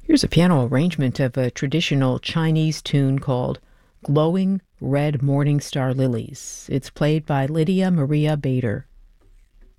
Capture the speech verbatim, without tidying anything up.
Here's a piano arrangement of a traditional Chinese tune called Glowing Red Morning Star Lilies. It's played by Lydia Maria Bader.